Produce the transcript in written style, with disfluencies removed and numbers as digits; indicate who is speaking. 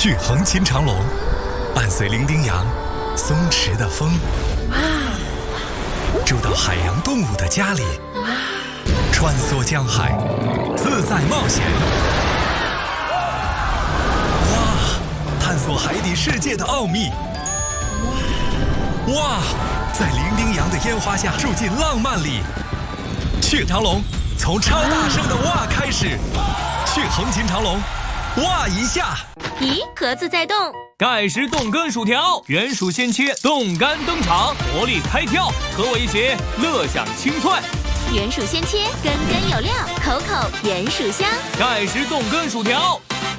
Speaker 1: 去横琴长隆，伴随伶仃洋松弛的风，住到海洋动物的家里，穿梭江海，自在冒险。哇！探索海底世界的奥秘。哇！在伶仃洋的烟花下住进浪漫里。去长隆，从超大声的哇开始。去横琴长隆，哇一下。
Speaker 2: 咦，盒子在动。
Speaker 3: 盖时冻根薯条，原属鲜切，冻干登场，活力开跳，和我一起乐享清脆。
Speaker 2: 原属鲜切，根根有料，口口原属香。
Speaker 3: 盖时冻根薯条。